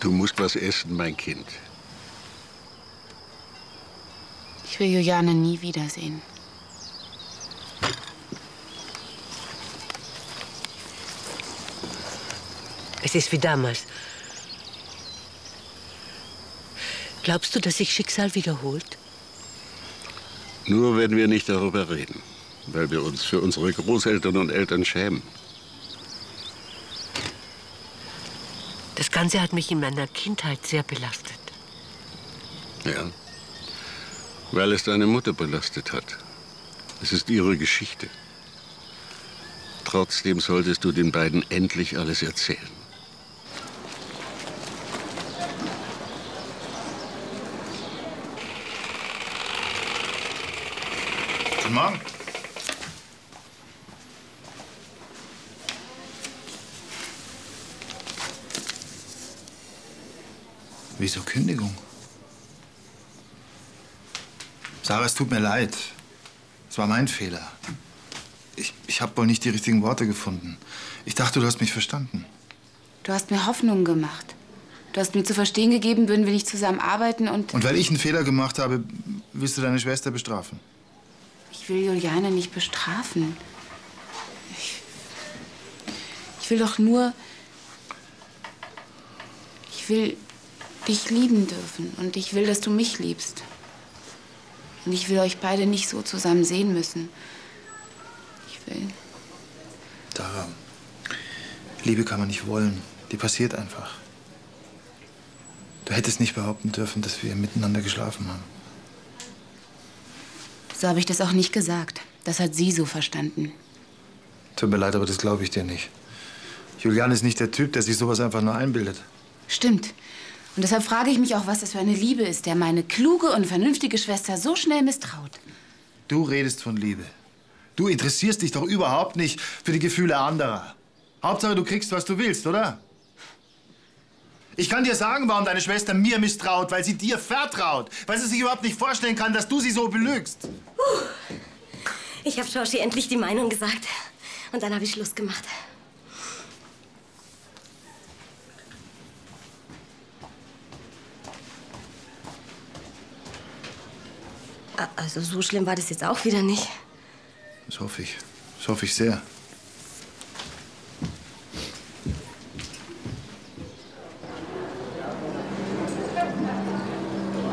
Du musst was essen, mein Kind. Ich will Juliane nie wiedersehen. Es ist wie damals. Glaubst du, dass sich Schicksal wiederholt? Nur wenn wir nicht darüber reden, weil wir uns für unsere Großeltern und Eltern schämen. Das Ganze hat mich in meiner Kindheit sehr belastet. Ja, weil es deine Mutter belastet hat. Es ist ihre Geschichte. Trotzdem solltest du den beiden endlich alles erzählen. Guten Morgen. Wieso Kündigung? Sarah, es tut mir leid. Es war mein Fehler. Ich habe wohl nicht die richtigen Worte gefunden. Ich dachte, du hast mich verstanden. Du hast mir Hoffnungen gemacht. Du hast mir zu verstehen gegeben, würden wir nicht zusammen arbeiten und... Und weil ich einen Fehler gemacht habe, willst du deine Schwester bestrafen? Ich will Juliane nicht bestrafen. Ich will doch nur... Ich will dich lieben dürfen. Und ich will, dass du mich liebst. Und ich will euch beide nicht so zusammen sehen müssen. Ich will... Sarah, Liebe kann man nicht wollen. Die passiert einfach. Du hättest nicht behaupten dürfen, dass wir miteinander geschlafen haben. So habe ich das auch nicht gesagt. Das hat sie so verstanden. Tut mir leid, aber das glaube ich dir nicht. Julian ist nicht der Typ, der sich sowas einfach nur einbildet. Stimmt. Und deshalb frage ich mich auch, was das für eine Liebe ist, der meine kluge und vernünftige Schwester so schnell misstraut. Du redest von Liebe. Du interessierst dich doch überhaupt nicht für die Gefühle anderer. Hauptsache, du kriegst, was du willst, oder? Ich kann dir sagen, warum deine Schwester mir misstraut, weil sie dir vertraut. Weil sie sich überhaupt nicht vorstellen kann, dass du sie so belügst. Ich habe Joshi endlich die Meinung gesagt. Und dann habe ich Schluss gemacht. Also so schlimm war das jetzt auch wieder nicht. Das hoffe ich. Das hoffe ich sehr.